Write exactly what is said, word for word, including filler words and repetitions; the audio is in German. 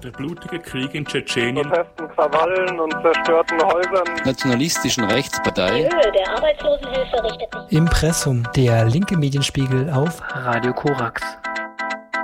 Der blutige Krieg in Tschetschenien. Protesten, Krawallen und zerstörten Häusern. Nationalistischen Rechtspartei. Die Höhe der Arbeitslosenhilfe richtet sich. Impressum, der linke Medienspiegel auf Radio Korax.